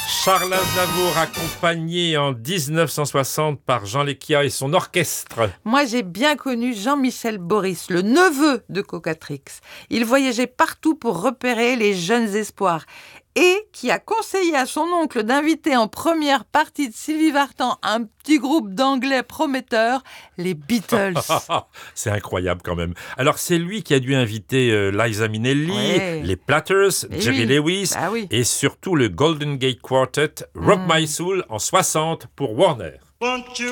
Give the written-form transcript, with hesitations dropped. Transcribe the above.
Charles Aznavour, accompagné en 1960 par Jean Leccia et son orchestre. Moi, j'ai bien connu Jean-Michel Boris, le neveu de Cocatrix. Il voyageait partout pour repérer les jeunes espoirs et qui a conseillé à son oncle d'inviter en première partie de Sylvie Vartan un petit groupe d'anglais prometteurs, les Beatles. C'est incroyable quand même. Alors c'est lui qui a dû inviter Liza Minnelli, Ouais. les Platters, Et Jerry oui. Lewis Bah oui. et surtout le Golden Gate Quartet, Rock My Soul en 60 pour Warner.